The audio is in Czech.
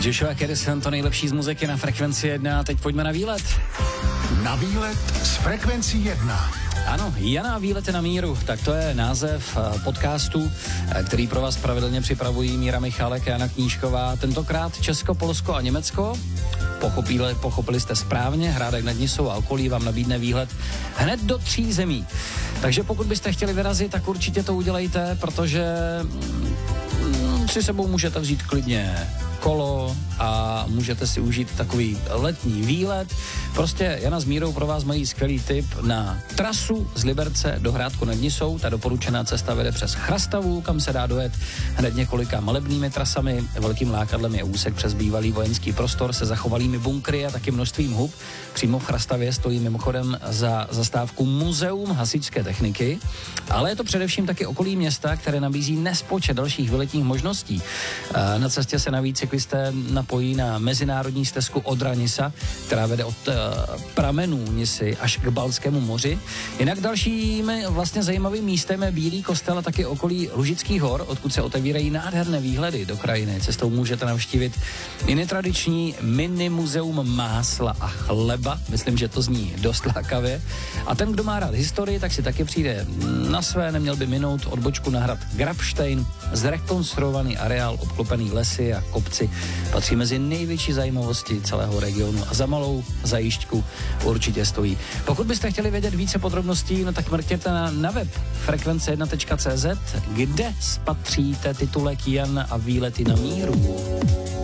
Joshua Harrison, to nejlepší z muziky na Frekvenci 1 a teď pojďme na výlet. Na výlet s Frekvencí 1. Ano, Jana výlety na míru, tak to je název podcastu, který pro vás pravidelně připravují Míra Michálek a Jana Knížková. Tentokrát Česko, Polsko a Německo. Pochopili jste správně, Hrádek nad Nisou a okolí vám nabídne výhled hned do 3 zemí. Takže pokud byste chtěli vyrazit, tak určitě to udělejte, protože si sebou můžete vzít klidně kolo a můžete si užít takový letní výlet. Prostě Jana s Mírou pro vás mají skvělý tip na trasu z Liberce do Hrádku nad Nisou. Ta doporučená cesta vede přes Chrastavu, kam se dá dojet hned několika malebnými trasami. Velkým lákadlem je úsek přes bývalý vojenský prostor se zachovalými bunkry a taky množstvím hub. Přímo v Chrastavě stojí mimochodem za zastávku Muzeum hasičské techniky, ale je to především taky okolí města, které nabízí nespočet dalších výletních možností. Na cestě se navíc cyklisté napojí na mezinárodní stezku Odra-Nisa, která vede od pramenů Nisy až k Baltskému moři. Jinak dalším vlastně zajímavým místem je Bílý kostel a taky okolí Lužických hor, odkud se otevírají nádherné výhledy do krajiny. Cestou můžete navštívit i netradiční mini muzeum másla a chleba. Myslím, že to zní dost lákavě. A ten, kdo má rád historii, tak si taky přijde na své, neměl by minout odbočku na hrad Grabštejn, zrekonstruovaný areál obklopený lesy a kopci. Patří mezi největší zajímavosti celého regionu a za malou zajížďku určitě stojí. Pokud byste chtěli vědět více podrobností, no tak mrkněte na web frekvence1.cz, kde spatříte titulek Jan a výlety na míru.